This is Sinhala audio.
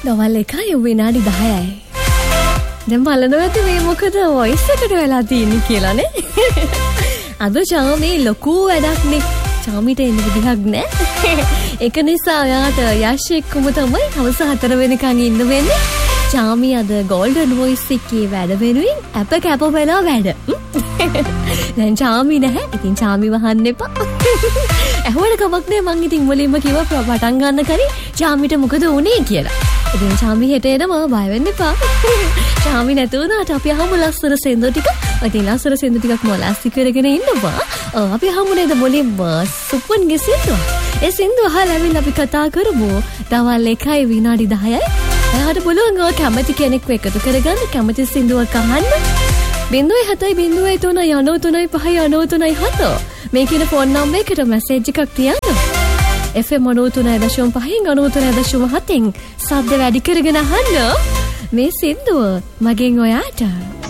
දවල් 1 විනාඩි 10යි. දැන් බලනවා ඇති මේ මොකද වොයිස් එකට වෙලා තියෙන්නේ කියලා නේ. අද චාමී ලොකු වැඩක් නේ. චාමීට එන්න විදිහක් නෑ. ඒක නිසා යාට යශ් එක්කම තමයි හවස 4 වෙනකන් ඉන්න වෙන්නේ. චාමී අද ගෝල්ඩන් වොයිස් එකේ වැඩ වෙනුවෙන් අප කැප වෙලා වැඩ. දැන් චාමී නැහැ. ඉතින් චාමී වහන්න එපා. ඇහුවට කමක් නෑ මං ඉතින් මුලින්ම කිව්වා පටන් ගන්න කරි චාමීට මොකද වුනේ කියලා. ඉතින් චාමී හෙට එනවා බය වෙන්න එපා. චාමී නැතු වුණාට අපි අහමු ලස්සන සෙන්දෝ ටික. ඉතින් ලස්සන සෙන්දෝ ටිකක් මොලාස්ති කරගෙන ඉන්නවා. අපි අහමු නේද මුලින්ම සුපුන්ගේ සෙන්දෝ. ඒ සෙන්දෝ අහලා ඇවිල්ලා අපි කතා කරමු. දවල් 1 විනාඩි 10යි. එයාට බලන්න කැමති කෙනෙක්ව එකතු කරගන්න කැමති සෙන්දුවක් අහන්න. 0.7 93.5 මේ කියන ෆෝන් නම්බර් එකට මැසේජ් එකක් තියන්න. FM 93.5 93.7 සද්ද වැඩි කරගෙන අහන්න මේ සින්දුව මගෙන් ඔයාට.